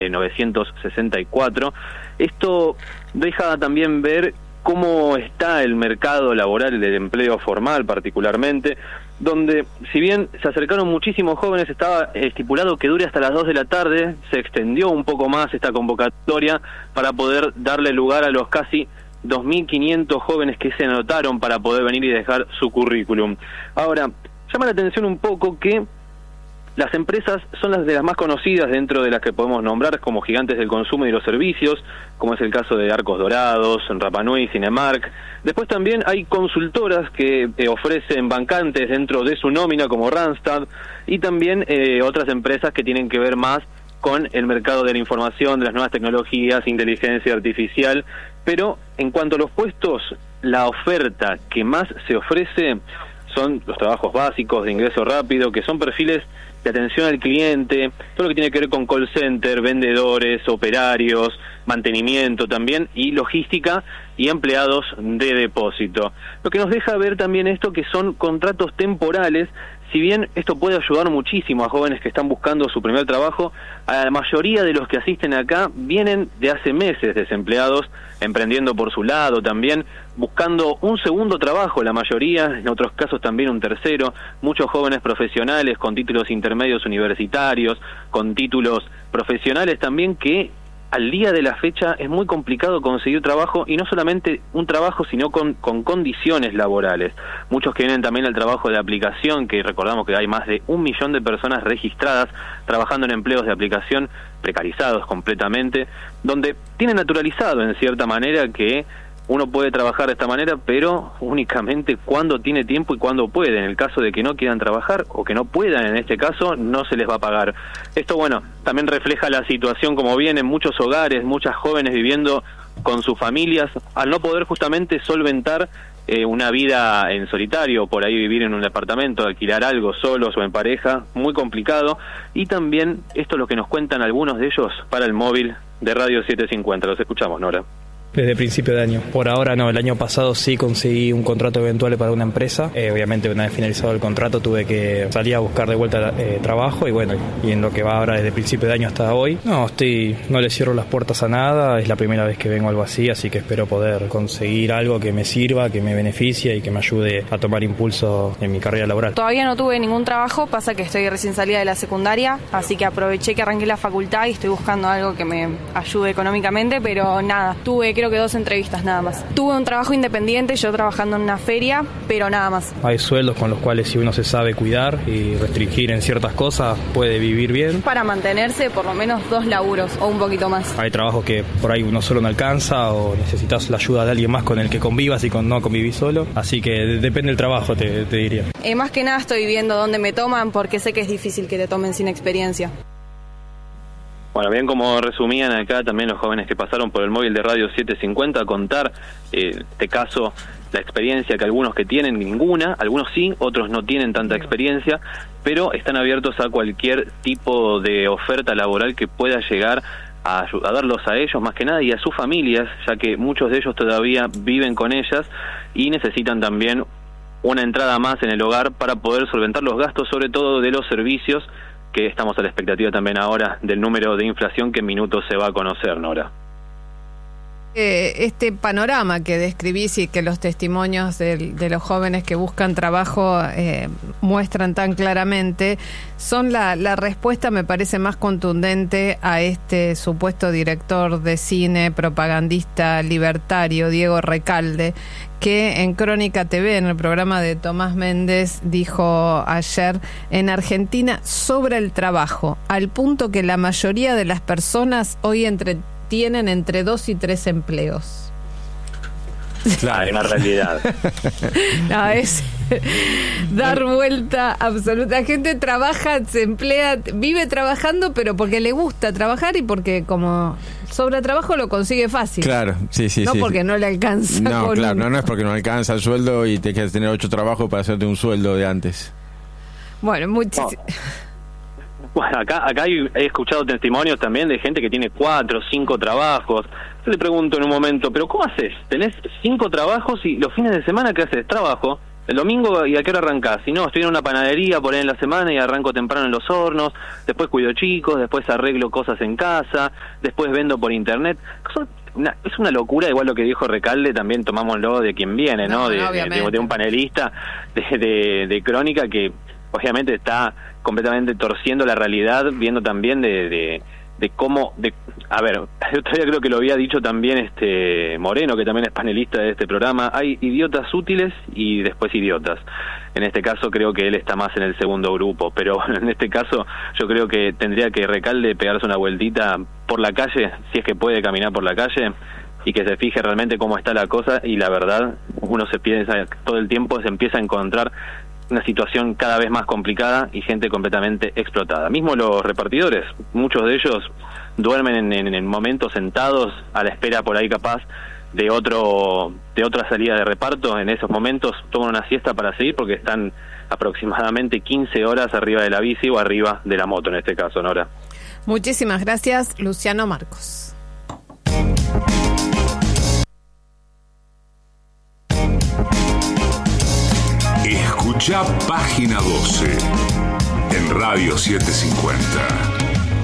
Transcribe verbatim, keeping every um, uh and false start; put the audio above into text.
novecientos sesenta y cuatro. Esto deja también ver cómo está el mercado laboral del empleo formal particularmente, donde si bien se acercaron muchísimos jóvenes, estaba estipulado que dure hasta las dos de la tarde, se extendió un poco más esta convocatoria para poder darle lugar a los casi dos mil quinientos jóvenes que se anotaron para poder venir y dejar su currículum. Ahora, llama la atención un poco que las empresas son las de las más conocidas dentro de las que podemos nombrar como gigantes del consumo y de los servicios, como es el caso de Arcos Dorados, Rapa Nui, Cinemark. Después también hay consultoras que eh, ofrecen bancantes dentro de su nómina como Randstad, y también eh, otras empresas que tienen que ver más con el mercado de la información, de las nuevas tecnologías, inteligencia artificial. Pero en cuanto a los puestos, la oferta que más se ofrece son los trabajos básicos de ingreso rápido, que son perfiles de atención al cliente, todo lo que tiene que ver con call center, vendedores, operarios, mantenimiento también, y logística y empleados de depósito. Lo que nos deja ver también esto, que son contratos temporales. Si bien esto puede ayudar muchísimo a jóvenes que están buscando su primer trabajo, a la mayoría de los que asisten acá vienen de hace meses desempleados, emprendiendo por su lado también, buscando un segundo trabajo, la mayoría, en otros casos también un tercero, muchos jóvenes profesionales con títulos intermedios universitarios, con títulos profesionales también, que al día de la fecha es muy complicado conseguir trabajo, y no solamente un trabajo, sino con, con condiciones laborales. Muchos que vienen también al trabajo de aplicación, que recordamos que hay más de un millón de personas registradas trabajando en empleos de aplicación precarizados completamente, donde tiene naturalizado en cierta manera que uno puede trabajar de esta manera, pero únicamente cuando tiene tiempo y cuando puede. En el caso de que no quieran trabajar, o que no puedan en este caso, no se les va a pagar. Esto, bueno, también refleja la situación como viene en muchos hogares, muchas jóvenes viviendo con sus familias, al no poder justamente solventar eh, una vida en solitario, por ahí vivir en un departamento, alquilar algo solos o en pareja, muy complicado. Y también esto es lo que nos cuentan algunos de ellos para el móvil de Radio setecientos cincuenta. Los escuchamos, Nora. Desde principio de año. Por ahora no, el año pasado sí conseguí un contrato eventual para una empresa. Eh, obviamente una vez finalizado el contrato tuve que salir a buscar de vuelta eh, trabajo, y bueno, y en lo que va ahora desde principio de año hasta hoy, no estoy, no le cierro las puertas a nada. Es la primera vez que vengo a algo así, así que espero poder conseguir algo que me sirva, que me beneficie y que me ayude a tomar impulso en mi carrera laboral. Todavía no tuve ningún trabajo, pasa que estoy recién salida de la secundaria, así que aproveché que arranqué la facultad y estoy buscando algo que me ayude económicamente, pero nada, tuve creo que dos entrevistas nada más. Tuve un trabajo independiente, yo trabajando en una feria, pero nada más. Hay sueldos con los cuales, si uno se sabe cuidar y restringir en ciertas cosas, puede vivir bien. Para mantenerse por lo menos dos laburos o un poquito más. Hay trabajos que por ahí uno solo no alcanza, o necesitas la ayuda de alguien más con el que convivas y con no convivís solo, así que depende del trabajo, te, te diría. Eh, más que nada estoy viendo dónde me toman, porque sé que es difícil que te tomen sin experiencia. Bueno, bien, como resumían acá también los jóvenes que pasaron por el móvil de Radio setecientos cincuenta, contar, eh, este caso, la experiencia que algunos que tienen ninguna, algunos sí, otros no tienen tanta experiencia, pero están abiertos a cualquier tipo de oferta laboral que pueda llegar a ayudarlos a ellos, más que nada, y a sus familias, ya que muchos de ellos todavía viven con ellas y necesitan también una entrada más en el hogar para poder solventar los gastos, sobre todo de los servicios, que estamos a la expectativa también ahora del número de inflación que en minutos se va a conocer, Nora. Eh, este panorama que describís y que los testimonios de, de los jóvenes que buscan trabajo eh, muestran tan claramente, son la, la respuesta, me parece, más contundente a este supuesto director de cine, propagandista libertario, Diego Recalde, que en Crónica T V, en el programa de Tomás Méndez, dijo ayer: en Argentina sobra el trabajo, al punto que la mayoría de las personas hoy entre, tienen entre dos y tres empleos. Claro, es una realidad. No, es dar vuelta absoluta. La gente trabaja, se emplea, vive trabajando, pero porque le gusta trabajar y porque como sobra trabajo lo consigue fácil. Claro, sí, sí, no sí. No porque sí. no le alcanza. No, con claro, un... no, no es porque no alcanza el sueldo y te quieres tener ocho trabajos para hacerte un sueldo de antes. Bueno, muchísimo. No. Bueno, acá, acá he escuchado testimonios también de gente que tiene cuatro, cinco trabajos. Yo le pregunto en un momento, ¿pero cómo haces? ¿Tenés cinco trabajos y los fines de semana qué haces? Trabajo. el domingo, ¿y a qué hora arrancás? Si no, estoy en una panadería por ahí en la semana y arranco temprano en los hornos, después cuido chicos, después arreglo cosas en casa, después vendo por internet. Una, es una locura, igual lo que dijo Recalde, también tomámoslo de quien viene, ¿no? no, de, no de, de, de un panelista de, de, de crónica que obviamente está completamente torciendo la realidad, viendo también de, de, de cómo, de, a ver, yo todavía creo que lo había dicho también este Moreno, que también es panelista de este programa, hay idiotas útiles y después idiotas. En este caso creo que él está más en el segundo grupo, pero en este caso yo creo que tendría que Recalde pegarse una vueltita por la calle, si es que puede caminar por la calle, y que se fije realmente cómo está la cosa, y la verdad, uno se piensa, todo el tiempo se empieza a encontrar una situación cada vez más complicada y gente completamente explotada. Mismo los repartidores, muchos de ellos duermen en, en, en momentos sentados a la espera por ahí capaz de otro de otra salida de reparto. En esos momentos toman una siesta para seguir porque están aproximadamente quince horas arriba de la bici o arriba de la moto en este caso, Nora. Muchísimas gracias, Luciano Marcos. Escucha Página doce en Radio setecientos cincuenta.